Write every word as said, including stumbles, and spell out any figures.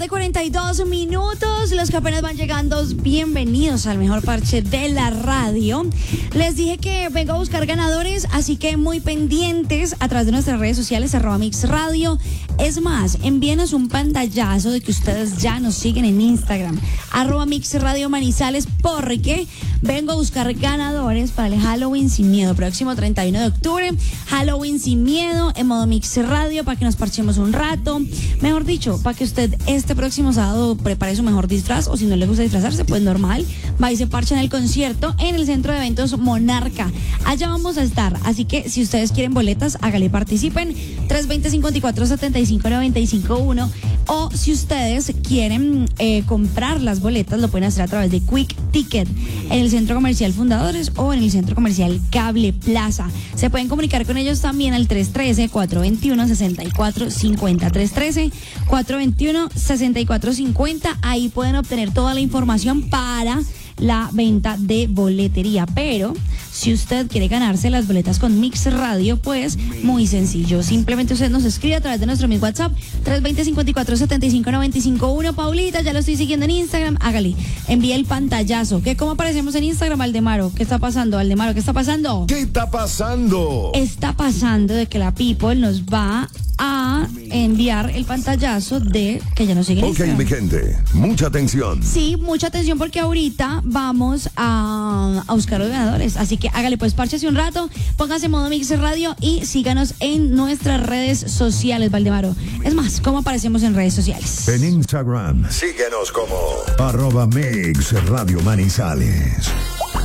tarde, cuarenta y dos minutos. Los que apenas van llegando, bienvenidos al mejor parche de la radio. Les dije que vengo a buscar ganadores, así que muy pendientes a través de nuestras redes sociales, arroba Mix Radio. Es más, envíenos un pantallazo de que ustedes ya nos siguen en Instagram, arroba Mix Radio Manizales, porque vengo a buscar ganadores para el Halloween sin miedo, próximo treinta y uno de octubre. Halloween sin miedo en modo Mix Radio, para que nos parchemos un rato. Mejor dicho, para que usted este próximo sábado prepare su mejor disfraz, o si no le gusta disfrazarse, pues normal, va y se parcha en el concierto en el Centro de Eventos Monarca. Allá vamos a estar, así que si ustedes quieren boletas, hágale, participen, tres dos cero, cinco cuatro siete cinco nueve cinco uno, o si ustedes quieren eh, comprar las boletas, lo pueden hacer a través de Quick Ticket en el Centro Comercial Fundadores o en el Centro Comercial Cable Plaza. Se pueden comunicar con ellos también al tres uno tres, cuatro dos uno, seis cuatro cinco cero, tres uno tres, cuatro dos uno, seis cuatro cinco cero. Ahí pueden obtener toda la información para la venta de boletería. Pero si usted quiere ganarse las boletas con Mix Radio, pues muy sencillo, simplemente usted nos escribe a través de nuestro mismo WhatsApp, tres dos cero, cinco cuatro siete cinco nueve cinco uno. Paulita, ya lo estoy siguiendo en Instagram, hágale, envíe el pantallazo. ¿Qué, cómo aparecemos en Instagram, Aldemaro? ¿Qué está pasando, Aldemaro? ¿Qué está pasando? ¿Qué está pasando? Está pasando de que la People nos va a enviar el pantallazo de que ya nos siguen en Ok, Instagram. mi gente, mucha atención. Sí, mucha atención, porque ahorita vamos a, a buscar los ganadores. Así que hágale, pues, párchese un rato, póngase en modo Mix Radio y síganos en nuestras redes sociales, Valdemaro. Es más, ¿cómo aparecemos en redes sociales? En Instagram, síguenos como arroba Mix Radio Manizales.